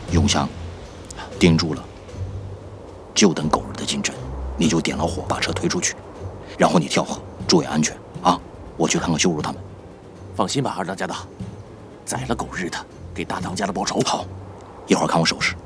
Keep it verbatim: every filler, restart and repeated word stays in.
永祥，盯住了，就等狗日的进城，你就点了火，把车推出去，然后你跳河，注意安全啊！我去看看羞辱他们。 放心吧，二当家的，宰了狗日的，给大当家的报仇。 好，一会儿看我手势。